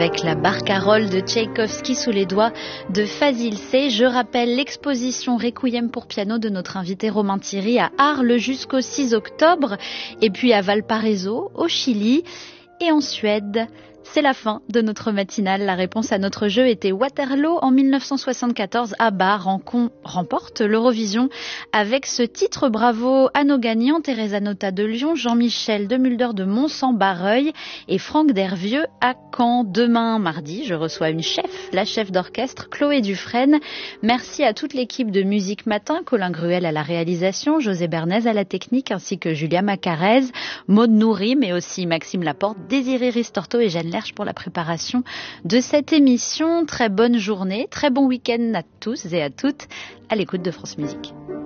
Avec la barcarolle de Tchaïkovski sous les doigts de Fazil C. Je rappelle l'exposition Requiem pour piano de notre invité Romain Thierry à Arles jusqu'au 6 octobre et puis à Valparaiso au Chili et en Suède. C'est la fin de notre matinale. La réponse à notre jeu était Waterloo en 1974. ABBA remporte l'Eurovision avec ce titre. Bravo à nos gagnants, Teresa Nota de Lyon, Jean-Michel de Mulder de Mont-Saint-Barreuil et Franck Dervieux à Caen. Demain, mardi, je reçois une chef, la chef d'orchestre Chloé Dufresne. Merci à toute l'équipe de Musique Matin, Colin Gruel à la réalisation, José Bernays à la technique ainsi que Julia Macarez, Maud Nourri mais aussi Maxime Laporte, Désiré Ristorto et Jeanne Lerche pour la préparation de cette émission. Très bonne journée, très bon week-end à tous et à toutes à l'écoute de France Musique.